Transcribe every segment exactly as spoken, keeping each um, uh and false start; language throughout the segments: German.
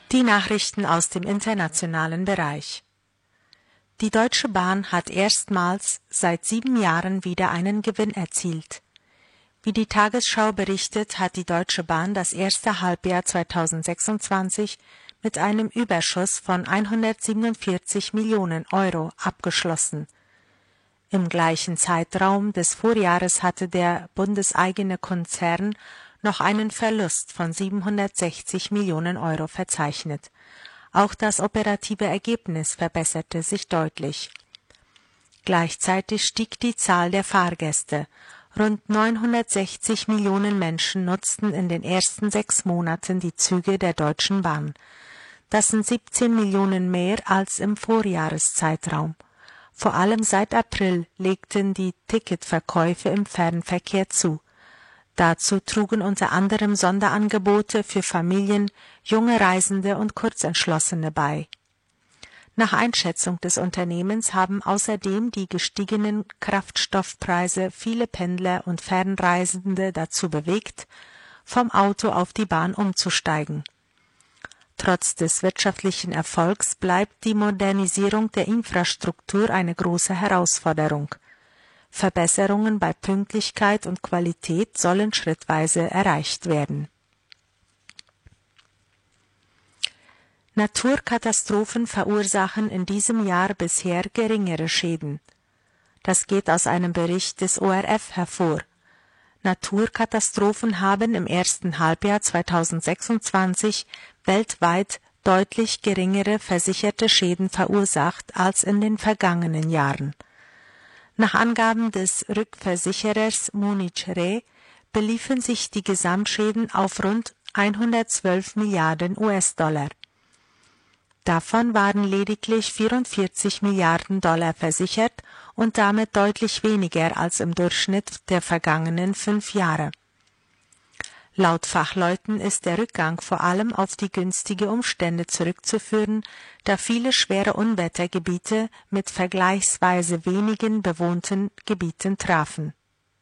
Die Nachrichten aus dem internationalen Bereich. Die Deutsche Bahn hat erstmals seit sieben Jahren wieder einen Gewinn erzielt. Wie die Tagesschau berichtet, hat die Deutsche Bahn das erste Halbjahr zweitausendsechsundzwanzig mit einem Überschuss von hundertsiebenundvierzig Millionen Euro abgeschlossen. Im gleichen Zeitraum des Vorjahres hatte der bundeseigene Konzern noch einen Verlust von siebenhundertsechzig Millionen Euro verzeichnet. Auch das operative Ergebnis verbesserte sich deutlich. Gleichzeitig stieg die Zahl der Fahrgäste. Rund neunhundertsechzig Millionen Menschen nutzten in den ersten sechs Monaten die Züge der Deutschen Bahn. Das sind siebzehn Millionen mehr als im Vorjahreszeitraum. Vor allem seit April legten die Ticketverkäufe im Fernverkehr zu. Dazu trugen unter anderem Sonderangebote für Familien, junge Reisende und Kurzentschlossene bei. Nach Einschätzung des Unternehmens haben außerdem die gestiegenen Kraftstoffpreise viele Pendler und Fernreisende dazu bewegt, vom Auto auf die Bahn umzusteigen. Trotz des wirtschaftlichen Erfolgs bleibt die Modernisierung der Infrastruktur eine große Herausforderung. Verbesserungen bei Pünktlichkeit und Qualität sollen schrittweise erreicht werden. Naturkatastrophen verursachen in diesem Jahr bisher geringere Schäden. Das geht aus einem Bericht des O R F hervor. Naturkatastrophen haben im ersten Halbjahr zweitausendsechsundzwanzig weltweit deutlich geringere versicherte Schäden verursacht als in den vergangenen Jahren. Nach Angaben des Rückversicherers Munich Re beliefen sich die Gesamtschäden auf rund hundertzwölf Milliarden U S-Dollar. Davon waren lediglich vierundvierzig Milliarden Dollar versichert und damit deutlich weniger als im Durchschnitt der vergangenen fünf Jahre. Laut Fachleuten ist der Rückgang vor allem auf die günstigen Umstände zurückzuführen, da viele schwere Unwettergebiete mit vergleichsweise wenigen bewohnten Gebieten trafen.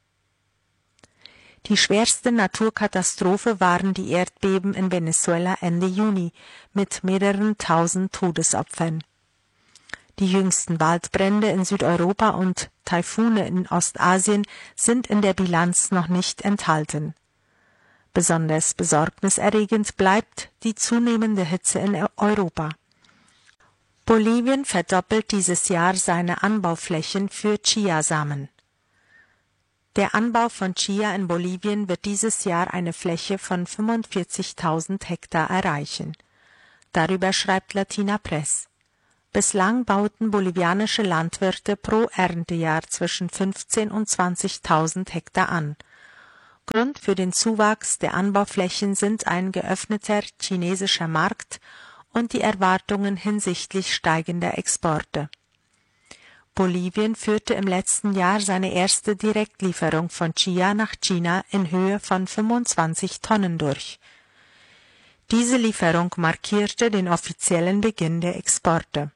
Die schwerste Naturkatastrophe waren die Erdbeben in Venezuela Ende Juni mit mehreren tausend Todesopfern. Die jüngsten Waldbrände in Südeuropa und Taifune in Ostasien sind in der Bilanz noch nicht enthalten. Besonders besorgniserregend bleibt die zunehmende Hitze in Europa. Bolivien verdoppelt dieses Jahr seine Anbauflächen für Chiasamen. Der Anbau von Chia in Bolivien wird dieses Jahr eine Fläche von fünfundvierzigtausend Hektar erreichen. Darüber schreibt Latina Press. Bislang bauten bolivianische Landwirte pro Erntejahr zwischen fünfzehntausend und zwanzigtausend Hektar an. Grund für den Zuwachs der Anbauflächen sind ein geöffneter chinesischer Markt und die Erwartungen hinsichtlich steigender Exporte. Bolivien führte im letzten Jahr seine erste Direktlieferung von Chia nach China in Höhe von fünfundzwanzig Tonnen durch. Diese Lieferung markierte den offiziellen Beginn der Exporte.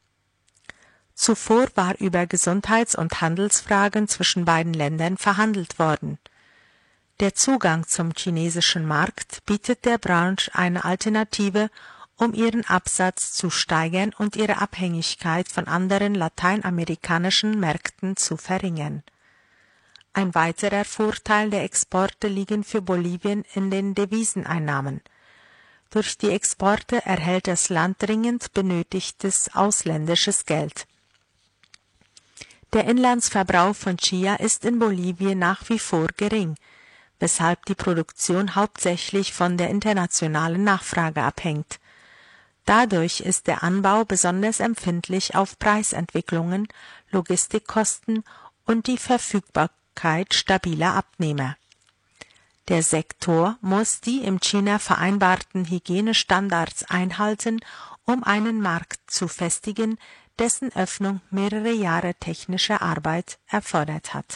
Zuvor war über Gesundheits- und Handelsfragen zwischen beiden Ländern verhandelt worden. Der Zugang zum chinesischen Markt bietet der Branche eine Alternative, um ihren Absatz zu steigern und ihre Abhängigkeit von anderen lateinamerikanischen Märkten zu verringern. Ein weiterer Vorteil der Exporte liegen für Bolivien in den Deviseneinnahmen. Durch die Exporte erhält das Land dringend benötigtes ausländisches Geld. Der Inlandsverbrauch von Chia ist in Bolivien nach wie vor gering, weshalb die Produktion hauptsächlich von der internationalen Nachfrage abhängt. Dadurch ist der Anbau besonders empfindlich auf Preisentwicklungen, Logistikkosten und die Verfügbarkeit stabiler Abnehmer. Der Sektor muss die im China vereinbarten Hygienestandards einhalten, um einen Markt zu festigen, dessen Öffnung mehrere Jahre technische Arbeit erfordert hat.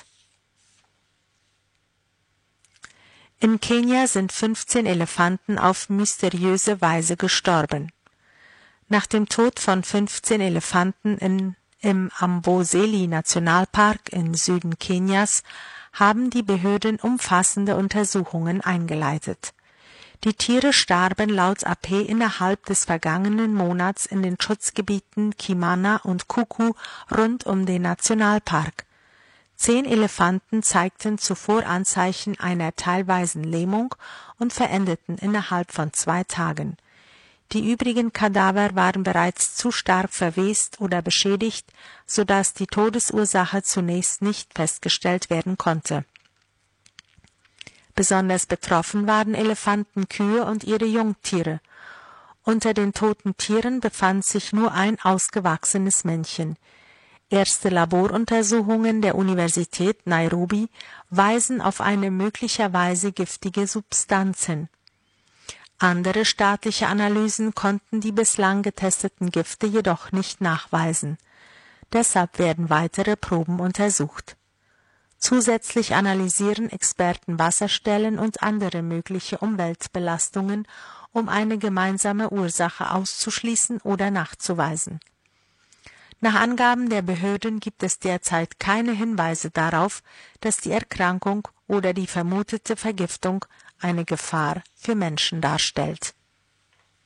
In Kenia sind fünfzehn Elefanten auf mysteriöse Weise gestorben. Nach dem Tod von fünfzehn Elefanten in, im Amboseli-Nationalpark im Süden Kenias haben die Behörden umfassende Untersuchungen eingeleitet. Die Tiere starben laut A P innerhalb des vergangenen Monats in den Schutzgebieten Kimana und Kuku rund um den Nationalpark. Zehn Elefanten zeigten zuvor Anzeichen einer teilweisen Lähmung und verendeten innerhalb von zwei Tagen. Die übrigen Kadaver waren bereits zu stark verwest oder beschädigt, sodass die Todesursache zunächst nicht festgestellt werden konnte. Besonders betroffen waren Elefantenkühe und ihre Jungtiere. Unter den toten Tieren befand sich nur ein ausgewachsenes Männchen. Erste Laboruntersuchungen der Universität Nairobi weisen auf eine möglicherweise giftige Substanz hin. Andere staatliche Analysen konnten die bislang getesteten Gifte jedoch nicht nachweisen. Deshalb werden weitere Proben untersucht. Zusätzlich analysieren Experten Wasserstellen und andere mögliche Umweltbelastungen, um eine gemeinsame Ursache auszuschließen oder nachzuweisen. Nach Angaben der Behörden gibt es derzeit keine Hinweise darauf, dass die Erkrankung oder die vermutete Vergiftung eine Gefahr für Menschen darstellt.